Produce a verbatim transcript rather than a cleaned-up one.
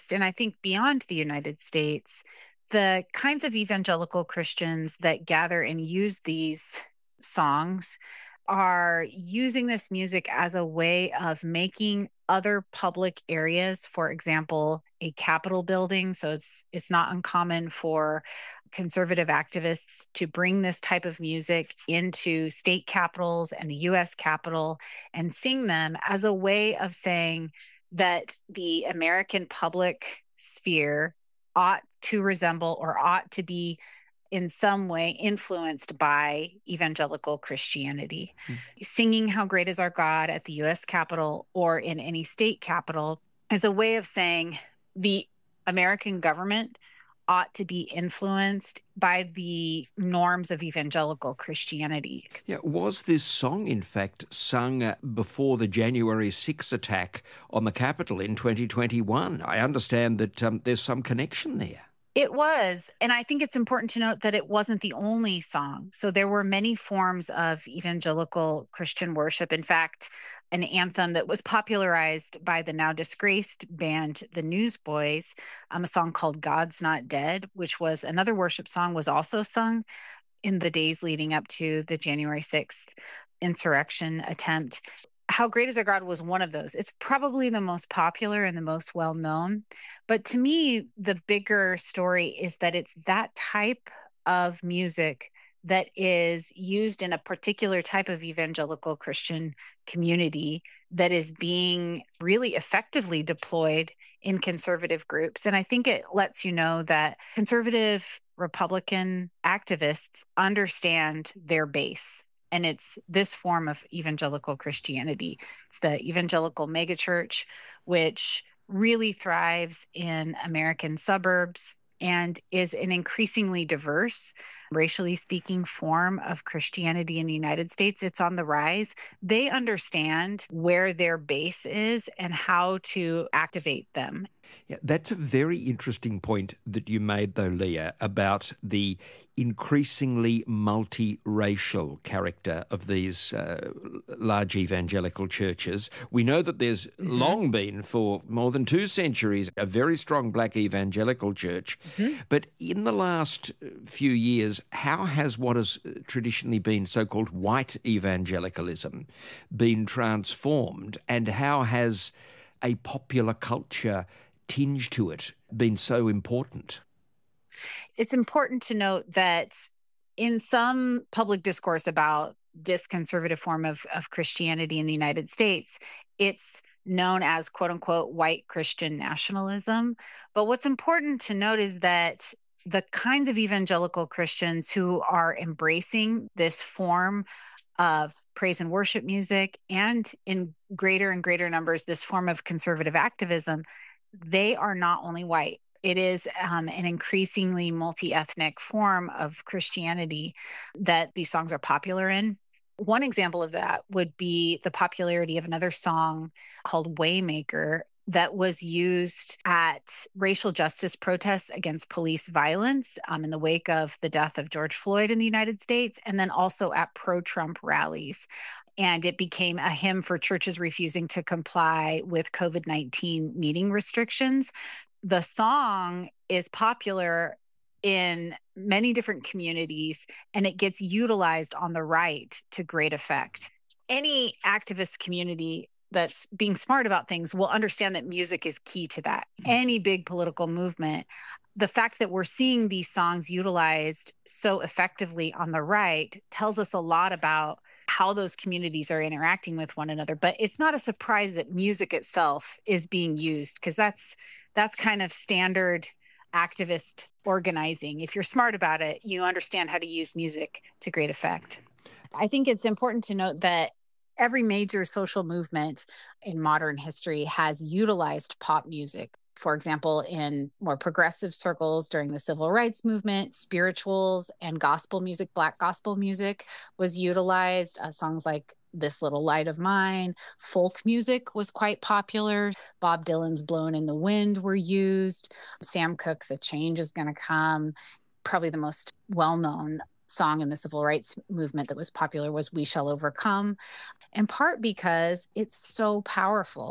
States, and I think beyond the United States, the kinds of evangelical Christians that gather and use these songs are using this music as a way of making other public areas, for example, a Capitol building. So it's it's not uncommon for conservative activists to bring this type of music into state capitals and the U S Capitol and sing them as a way of saying that the American public sphere ought to resemble or ought to be in some way influenced by evangelical Christianity. Mm. Singing How Great Is Our God at the U S Capitol or in any state capitol is a way of saying the American government ought to be influenced by the norms of evangelical Christianity. Yeah, was this song, in fact, sung uh, before the January sixth attack on the Capitol in twenty twenty-one? I understand that um, there's some connection there. It was. And I think it's important to note that it wasn't the only song. So there were many forms of evangelical Christian worship. In fact, an anthem that was popularized by the now disgraced band, the Newsboys, um, a song called God's Not Dead, which was another worship song, was also sung in the days leading up to the January sixth insurrection attempt. How Great Is Our God was one of those. It's probably the most popular and the most well-known. But to me, the bigger story is that it's that type of music that is used in a particular type of evangelical Christian community that is being really effectively deployed in conservative groups. And I think it lets you know that conservative Republican activists understand their base. And it's this form of evangelical Christianity. It's the evangelical megachurch, which really thrives in American suburbs and is an increasingly diverse, racially speaking, form of Christianity in the United States. It's on the rise. They understand where their base is and how to activate them. Yeah, that's a very interesting point that you made, though, Leah, about the increasingly multiracial character of these uh, large evangelical churches. We know that there's mm-hmm. long been, for more than two centuries, a very strong black evangelical church. Mm-hmm. But in the last few years, how has what has traditionally been so-called white evangelicalism been transformed, and how has a popular culture tinge to it been so important? It's important to note that in some public discourse about this conservative form of, of Christianity in the United States, it's known as quote unquote white Christian nationalism. But what's important to note is that the kinds of evangelical Christians who are embracing this form of praise and worship music, and in greater and greater numbers, this form of conservative activism, they are not only white. It is um, an increasingly multi-ethnic form of Christianity that these songs are popular in. One example of that would be the popularity of another song called Waymaker that was used at racial justice protests against police violence um, in the wake of the death of George Floyd in the United States, and then also at pro-Trump rallies. And it became a hymn for churches refusing to comply with COVID nineteen meeting restrictions. The song is popular in many different communities, and it gets utilized on the right to great effect. Any activist community that's being smart about things will understand that music is key to that. Any big political movement, the fact that we're seeing these songs utilized so effectively on the right tells us a lot about how those communities are interacting with one another. But it's not a surprise that music itself is being used, because that's that's kind of standard activist organizing. If you're smart about it, you understand how to use music to great effect. I think it's important to note that every major social movement in modern history has utilized pop music. For example, in more progressive circles during the civil rights movement, spirituals and gospel music, Black gospel music, was utilized. Uh, songs like This Little Light of Mine, folk music was quite popular. Bob Dylan's Blowin' in the Wind were used. Sam Cooke's A Change Is Gonna Come. Probably the most well-known song in the civil rights movement that was popular was We Shall Overcome, in part because it's so powerful.